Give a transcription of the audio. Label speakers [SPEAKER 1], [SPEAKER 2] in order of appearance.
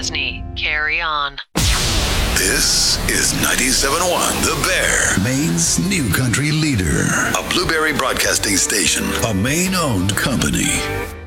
[SPEAKER 1] Krasny, carry on.
[SPEAKER 2] This is 97.1 The Bear, Maine's new country leader. A Blueberry Broadcasting Station, a Maine-owned company.